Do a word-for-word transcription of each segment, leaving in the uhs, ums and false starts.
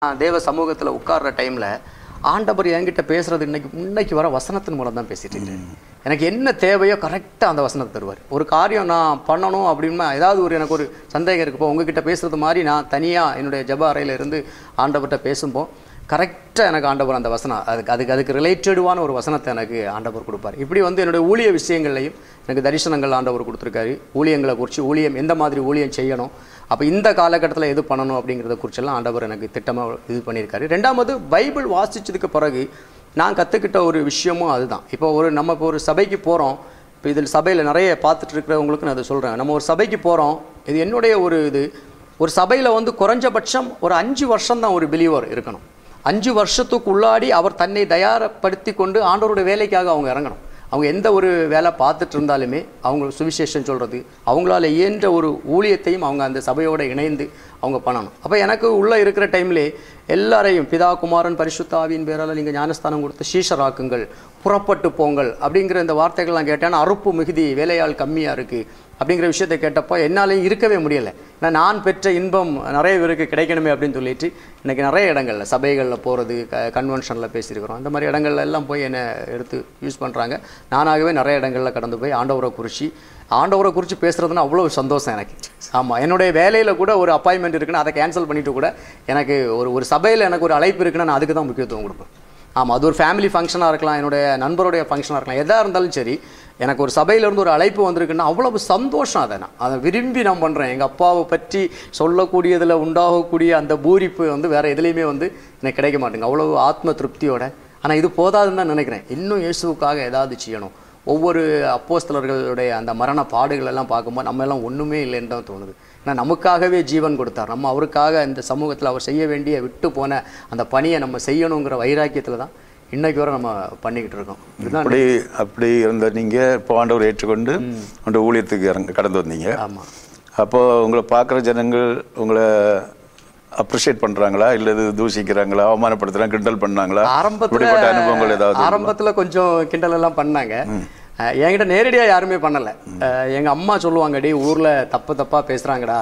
தேவ சமூகத்தில் உட்கார்ற டைமில் ஆண்டவர் என்கிட்ட பேசுகிறது இன்னைக்கு இன்னைக்கு வர வசனத்தின் மூலம் தான் பேசிட்டு இருக்கேன். எனக்கு என்ன தேவையோ கரெக்டாக அந்த வசனத்தை தருவார். ஒரு காரியம் நான் பண்ணணும் அப்படின்னா ஏதாவது ஒரு எனக்கு ஒரு சந்தேகம் இருக்குப்போ உங்ககிட்ட பேசுகிறது மாதிரி நான் தனியாக என்னுடைய ஜப அறையில் இருந்து ஆண்டவர்கிட்ட பேசும்போது கரெக்டாக எனக்கு ஆண்டவர் அந்த வசனம் அதுக்கு அதுக்கு அதுக்கு ரிலேட்டடுவான ஒரு வசனத்தை எனக்கு ஆண்டவர் கொடுப்பார். இப்படி வந்து என்னுடைய ஊழிய விஷயங்கள்லையும் எனக்கு தரிசனங்கள் ஆண்டவர் கொடுத்துருக்காரு. ஊழியங்களை குறித்து ஊழியம் எந்த மாதிரி ஊழியம் செய்யணும், அப்போ இந்த காலகட்டத்தில் எது பண்ணணும் அப்படிங்கிறத குறிச்செல்லாம் ஆண்டவர் எனக்கு திட்டமாக இது பண்ணியிருக்காரு. ரெண்டாவது பைபிள் வாசித்ததுக்கு பிறகு நான் கற்றுக்கிட்ட ஒரு விஷயமும் அதுதான். இப்போ ஒரு நம்ம இப்போ ஒரு சபைக்கு போகிறோம். இப்போ இதில் சபையில் நிறைய பார்த்துட்டு இருக்கிறவங்களுக்கு நான் அதை சொல்கிறேன். நம்ம ஒரு சபைக்கு போகிறோம், இது என்னுடைய ஒரு இது ஒரு சபையில் வந்து குறைஞ்சபட்சம் ஒரு அஞ்சு வருஷம் தான் ஒரு பிலீவர் இருக்கணும். அஞ்சு வருஷத்துக்கு உள்ளாடி அவர் தன்னை தயாரப்படுத்தி கொண்டு ஆண்டவருடைய வேலைக்காக அவங்க இறங்கணும். அவங்க எந்த ஒரு வேலை பார்த்துட்டு இருந்தாலுமே அவங்க சுவிசேஷம் சொல்கிறது அவங்களால இயன்ற ஒரு ஊழியத்தையும் அவங்க அந்த சபையோடு இணைந்து அவங்க பண்ணணும். அப்போ எனக்கு உள்ளே இருக்கிற டைம்லே எல்லாரையும் பிதா குமாரன் பரிசுத்த ஆவியின் பேரால் நீங்கள் ஞானஸ்தானம் கொடுத்து சீஷராக்குங்கள், புறப்பட்டு போங்கள் அப்படிங்கிற இந்த வார்த்தைகள்லாம் கேட்டேன்னா அறுப்பு மிகுதி வேலையாள் கம்மியாக இருக்குது அப்படிங்கிற விஷயத்தை கேட்டப்போ என்னாலையும் இருக்கவே முடியலை. ஏன்னா நான் பெற்ற இன்பம் நிறைய பேருக்கு கிடைக்கணுமே அப்படின்னு சொல்லிட்டு இன்றைக்கி நிறைய இடங்களில் சபைகளில் போகிறது, க கன்வென்ஷனில் பேசியிருக்கிறோம். அந்த மாதிரி இடங்கள்ல எல்லாம் போய் என்னை எடுத்து யூஸ் பண்ணுறாங்க. நானாகவே நிறைய இடங்களில் கடந்து போய் ஆண்டவரை குறித்து ஆண்டவரை குறித்து பேசுகிறதுனா அவ்வளோ சந்தோஷம் எனக்கு. ஆமாம், என்னுடைய வேலையில் கூட ஒரு அப்பாயின்மெண்ட் இருக்குன்னா அதை கேன்சல் பண்ணிவிட்டு கூட எனக்கு ஒரு ஒரு சபையில் எனக்கு ஒரு அழைப்பு இருக்குன்னா நான் அதுக்கு தான் முக்கியத்துவம் கொடுப்பேன். ஆமாம், அது ஒரு ஃபேமிலி ஃபங்க்ஷனாக இருக்கலாம், என்னுடைய நண்பருடைய ஃபங்க்ஷனாக இருக்கலாம், எதாக இருந்தாலும் சரி. எனக்கு ஒரு சபையிலேருந்து ஒரு அழைப்பு வந்திருக்குன்னா அவ்வளவு சந்தோஷம். அதை நான் அதை விரும்பி நான் பண்ணுறேன். எங்கள் அப்பாவை பற்றி சொல்லக்கூடியதில் உண்டாகக்கூடிய அந்த பூரிப்பு வந்து வேறு எதுலேயுமே வந்து எனக்கு கிடைக்க மாட்டேங்க, அவ்வளவு ஆத்ம திருப்தியோட. ஆனால் இது போதாதுன்னு தான் நினைக்கிறேன். இன்னும் இயேசுவுக்காக ஏதாவது செய்யணும். ஒவ்வொரு அப்போஸ்தலர்களுடைய அந்த மரண பாடுகள் எல்லாம் பார்க்கும்போது நம்ம எல்லாம் ஒன்றுமே இல்லைன்னு தான் தோணுது. ஏன்னா நமக்காகவே ஜீவன் கொடுத்தார். நம்ம அவருக்காக இந்த சமூகத்தில் அவர் செய்ய வேண்டிய விட்டு போன அந்த பணியை நம்ம செய்யணுங்கிற வைராக்கியத்தில் தான் இன்னைக்கு வரை நம்ம பண்ணிக்கிட்டு இருக்கோம். அப்படி அப்படி இருந்த நீங்கள் இப்போ ஆண்டவர் ஏற்றுக்கொண்டு அந்த ஊழியத்துக்கு இறங்க கடந்து வந்தீங்க. ஆமாம். அப்போது உங்களை பார்க்குற ஜனங்கள் உங்களை அப்ரிஷியேட் பண்ணுறாங்களா, இல்லை தூஷிக்கிறாங்களா, அவமானப்படுத்துகிறாங்க, கிண்டல் பண்ணாங்களா? ஆரம்பத்தில் அனுபவங்கள் ஏதாவது? ஆரம்பத்தில் கொஞ்சம் கிண்டல் எல்லாம் பண்ணாங்க. என்கிட்ட நேரடியாக யாருமே பண்ணலை. எங்கள் அம்மா சொல்லுவாங்க, டே ஊரில் தப்பு தப்பாக பேசுகிறாங்கடா,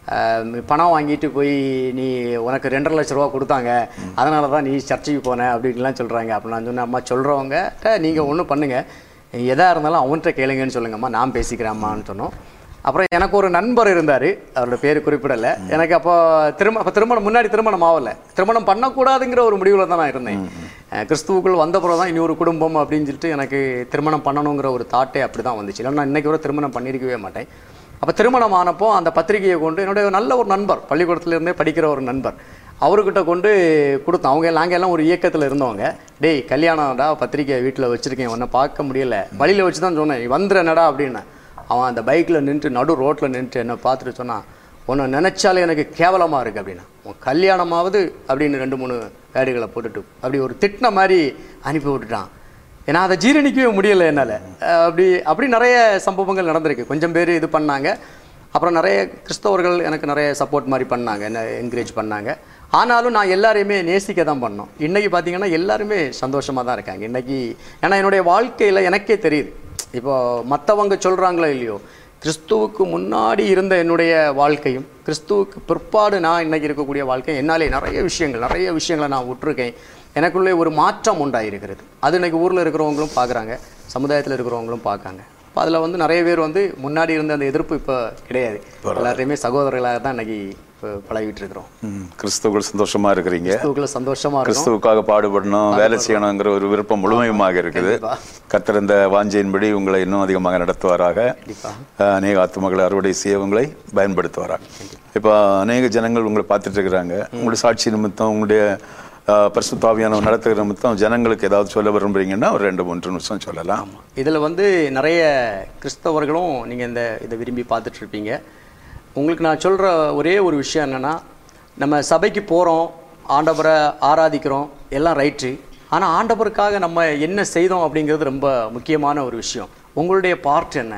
பணம் வாங்கிட்டு போய் நீ உனக்கு ரெண்டரை லட்ச ரூபா கொடுத்தாங்க அதனால தான் நீ சர்ச்சைக்கு போன அப்படின்லாம் சொல்கிறாங்க. அப்போ நான் சொன்னேன், அம்மா சொல்கிறவங்க நீங்கள் ஒன்றும் பண்ணுங்கள், எதாக இருந்தாலும் அவன்கிட்ட கேளுங்கன்னு சொல்லுங்கம்மா, நான் பேசிக்கிறேன் அம்மான்னு சொன்னோம். அப்புறம் எனக்கு ஒரு நண்பர் இருந்தார், அவரோட பேர் குறிப்பிடலை. எனக்கு அப்போ திரும்ப அப்போ திருமணம் முன்னாடி திருமணம் ஆகலை, திருமணம் பண்ணக்கூடாதுங்கிற ஒரு முடிவில் தான் நான் இருந்தேன். கிறிஸ்துவுக்குள் வந்த பிறகு தான் இனி ஒரு குடும்பம் அப்படின்னு சொல்லிட்டு எனக்கு திருமணம் பண்ணணுங்கிற ஒரு தாட்டே அப்படி தான் வந்துச்சு. இல்லைன்னா இன்றைக்கி வரை திருமணம் பண்ணியிருக்கவே மாட்டேன். அப்போ திருமணம் ஆனப்போ அந்த பத்திரிகையை கொண்டு என்னுடைய நல்ல ஒரு நண்பர், பள்ளிக்கூடத்துலேருந்தே படிக்கிற ஒரு நண்பர், அவர்கிட்ட கொண்டு கொடுத்தோம். அவங்க நாங்கள் எல்லாம் ஒரு இயக்கத்தில் இருந்தவங்க. டேய் கல்யாணம்டா, பத்திரிக்கை வீட்டில் வச்சுருக்கேன், உன்னை பார்க்க முடியல, வழியில் வச்சு தான் சொன்னேன், வந்துடுறேனடா அப்படின்னு. அவன் அந்த பைக்கில் நின்றுட்டு நடு ரோட்டில் நின்றுட்டு என்னை பார்த்துட்டு சொன்னான், உன்னை நினச்சாலே எனக்கு கேவலமாக இருக்குது அப்படின்னா, உன் கல்யாணமாவது அப்படின்னு ரெண்டு மூணு வேடுகளை போட்டுட்டு அப்படி ஒரு திட்டின மாதிரி அனுப்பி விட்டுட்டான். ஏன்னா அதை ஜீரணிக்கவே முடியலை என்னால். அப்படி அப்படி நிறைய சம்பவங்கள் நடந்திருக்கு. கொஞ்சம் பேர் இது பண்ணாங்க. அப்புறம் நிறைய கிறிஸ்தவர்கள் எனக்கு நிறைய சப்போர்ட் மாதிரி பண்ணாங்க, என்ன என்கரேஜ் பண்ணாங்க. ஆனாலும் நான் எல்லாரையுமே நேசிக்க தான் பண்ணோம். இன்றைக்கி பார்த்திங்கன்னா எல்லாருமே சந்தோஷமாக தான் இருக்காங்க இன்றைக்கி. ஏன்னா என்னுடைய வாழ்க்கையில் எனக்கே தெரியுது, இப்போ மற்றவங்க சொல்கிறாங்களோ இல்லையோ, கிறிஸ்துவுக்கு முன்னாடி இருந்த என்னுடைய வாழ்க்கையும் கிறிஸ்துவுக்கு பிற்பாடு நான் இன்றைக்கி இருக்கக்கூடிய வாழ்க்கை என்னாலே நிறைய விஷயங்கள் நிறைய விஷயங்களை நான் விட்டுருக்கேன். எனக்குள்ளே ஒரு மாற்றம் உண்டாயிருக்கிறது. அது இன்றைக்கி ஊரில் இருக்கிறவங்களும் பார்க்குறாங்க, சமுதாயத்தில் இருக்கிறவங்களும் பார்க்காங்க. இப்போ அதில் வந்து நிறைய பேர் வந்து முன்னாடி இருந்த அந்த எதிர்ப்பு இப்போ கிடையாது. எல்லாத்தையுமே சகோதரர்களாக தான் இன்றைக்கி இப்போ பழகிட்டு இருக்கிறோம். கிறிஸ்துவுக்குள் சந்தோஷமாக இருக்கிறீங்க. கிறிஸ்துவுக்குள்ள சந்தோஷமாக கிறிஸ்துவுக்காக பாடுபடணும், வேலை செய்யணுங்கிற ஒரு விருப்பம் முழுமையுமாக இருக்குது. கர்த்தர் இந்த வாஞ்சையின்படி உங்களை இன்னும் அதிகமாக நடத்துவாராக. அநேக ஆத்துமக்களை அறுவடை செய்ய உங்களை பயன்படுத்துவாராக. இப்போ அநேக ஜனங்கள் உங்களை பார்த்துட்டு இருக்கிறாங்க. உங்களுடைய சாட்சி நிமித்தம், உங்களுடைய பரிசுத்த ஆவியானவர் நடத்துகிற நிமித்தம் ஜனங்களுக்கு ஏதாவது சொல்ல விரும்புறீங்கன்னா ஒரு ரெண்டு மூன்று நிமிஷம் சொல்லலாம். இதில் வந்து நிறைய கிறிஸ்தவர்களும் நீங்கள் இந்த இதை விரும்பி பார்த்துட்டு இருப்பீங்க. உங்களுக்கு நான் சொல்கிற ஒரே ஒரு விஷயம் என்னென்னா, நம்ம சபைக்கு போகிறோம், ஆண்டவரை ஆராதிக்கிறோம், எல்லாம் ரைட்டு. ஆனால் ஆண்டவருக்காக நம்ம என்ன செய்தோம் அப்படிங்கிறது ரொம்ப முக்கியமான ஒரு விஷயம். உங்களுடைய பார்ட் என்ன?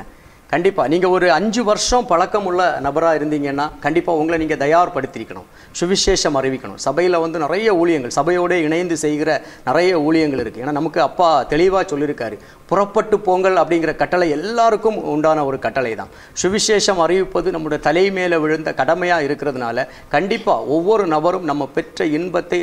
கண்டிப்பாக நீங்கள் ஒரு அஞ்சு வருஷம் பழக்கம் உள்ள நபராக இருந்தீங்கன்னா கண்டிப்பாக உங்களை நீங்கள் தயார்படுத்திக்கணும், சுவிசேஷம் அறிவிக்கணும். சபையில் வந்து நிறைய ஊழியங்கள், சபையோடு இணைந்து செய்கிற நிறைய ஊழியங்கள் இருக்குது. ஏன்னா நமக்கு அப்பா தெளிவாக சொல்லியிருக்காரு, புறப்பட்டு போங்கள் அப்படிங்கிற கட்டளை எல்லாருக்கும் உண்டான ஒரு கட்டளை தான். சுவிசேஷம் அறிவிப்பது நம்முடைய தலை மேலே விழுந்த கடமையாக இருக்கிறதுனால கண்டிப்பாக ஒவ்வொரு நபரும் நம்ம பெற்ற இன்பத்தை